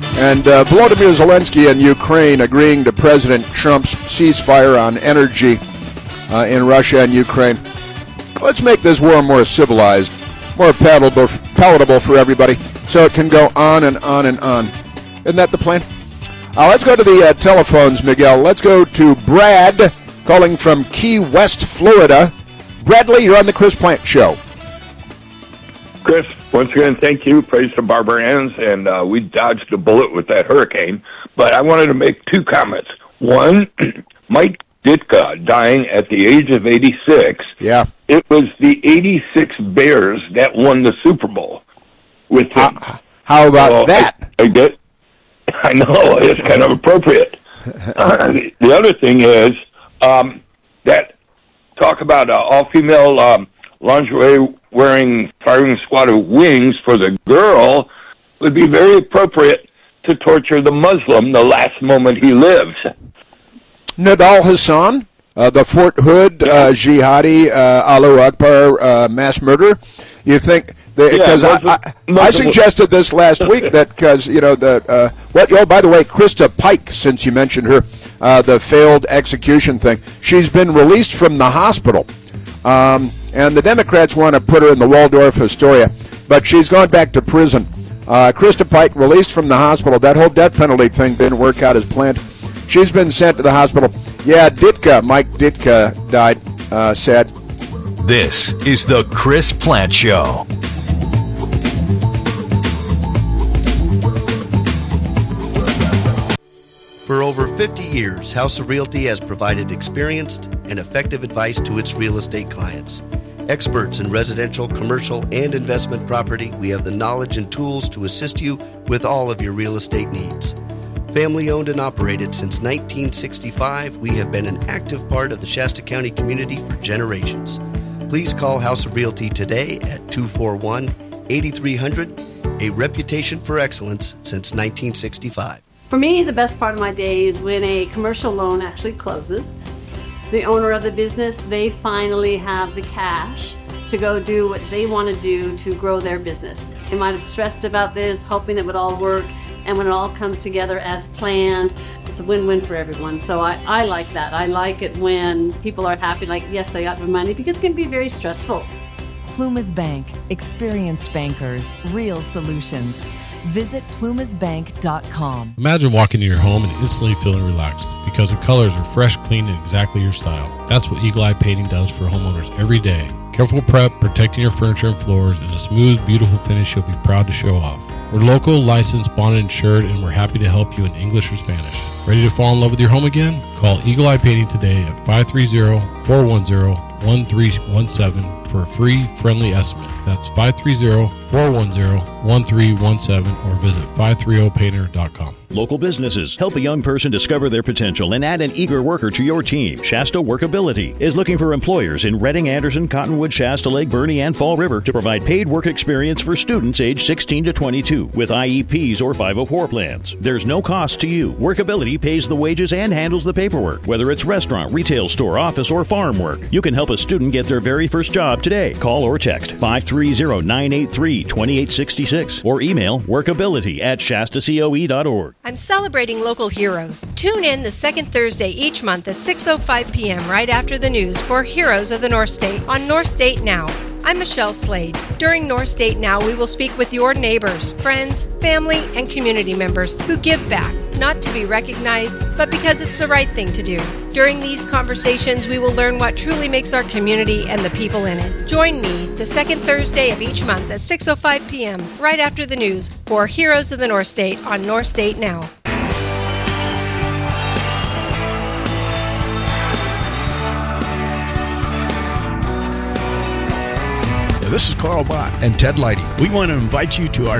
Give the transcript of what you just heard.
And Volodymyr Zelensky in Ukraine agreeing to President Trump's ceasefire on energy in Russia and Ukraine. Let's make this war more civilized, more palatable for everybody, so it can go on and on and on. Isn't that the plan? Let's go to the telephones, Miguel. Let's go to Brad, calling from Key West, Florida. Bradley, you're on the Chris Plant Show. Chris, once again, thank you. Praise to Barbara Ann's, and we dodged a bullet with that hurricane. But I wanted to make two comments. One, Mike Ditka dying at the age of 86. Yeah. It was the 86 Bears that won the Super Bowl with him. How about that? I know, it's kind of appropriate. The other thing is that talk about all-female lingerie-wearing firing squad of wings for the girl would be very appropriate to torture the Muslim the last moment he lives. Nidal Hassan, the Fort Hood jihadi, Allahu Akbar mass murder. You think? Because I suggested this last week that because by the way, Krista Pike, since you mentioned her, the failed execution thing, she's been released from the hospital, and the Democrats want to put her in the Waldorf Astoria, but she's gone back to prison. Krista Pike released from the hospital. That whole death penalty thing didn't work out as planned. She's been sent to the hospital. Yeah, Mike Ditka died. Sad. This is the Chris Plant Show. For over 50 years, House of Realty has provided experienced and effective advice to its real estate clients. Experts in residential, commercial, and investment property, we have the knowledge and tools to assist you with all of your real estate needs. Family owned and operated since 1965, we have been an active part of the Shasta County community for generations. Please call House of Realty today at 241-8300, a reputation for excellence since 1965. For me, the best part of my day is when a commercial loan actually closes. The owner of the business, they finally have the cash to go do what they want to do to grow their business. They might have stressed about this, hoping it would all work, and when it all comes together as planned, it's a win-win for everyone. So I like that. I like it when people are happy, like, yes, I got my money, because it can be very stressful. Plumas Bank. Experienced bankers. Real solutions. Visit plumasbank.com. Imagine walking into your home and instantly feeling relaxed because the colors are fresh, clean, and exactly your style. That's what Eagle Eye Painting does for homeowners every day. Careful prep, protecting your furniture and floors, and a smooth, beautiful finish you'll be proud to show off. We're local, licensed, bonded, insured, and we're happy to help you in English or Spanish. Ready to fall in love with your home again? Call Eagle Eye Painting today at 530-410-1317 for a free, friendly estimate. That's 530-410-1317 or visit 530painter.com. Local businesses help a young person discover their potential and add an eager worker to your team. Shasta Workability is looking for employers in Redding, Anderson, Cottonwood, Shasta Lake, Bernie, and Fall River to provide paid work experience for students aged 16 to 22 with IEPs or 504 plans. There's no cost to you. Workability pays the wages and handles the paperwork, whether it's restaurant, retail store, office, or farm work. You can help a student get their very first job today. Call or text 530-983-2866 or email workability@shastacoe.org. I'm celebrating local heroes. Tune in the second Thursday each month at 6:05 p.m. right after the news for Heroes of the North State on North State Now. I'm Michelle Slade. During North State Now, we will speak with your neighbors, friends, family, and community members who give back, not to be recognized, but because it's the right thing to do. During these conversations, we will learn what truly makes our community and the people in it. Join me the second Thursday of each month at 6:05 p.m. right after the news for Heroes of the North State on North State Now. This is Carl Bott and Ted Leidy. We want to invite you to our